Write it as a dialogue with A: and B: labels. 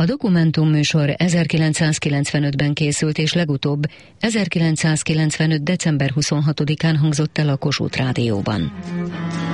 A: A Dokumentum műsor 1995-ben készült, és legutóbb 1995. december 26-án hangzott el a Kossuth Rádióban.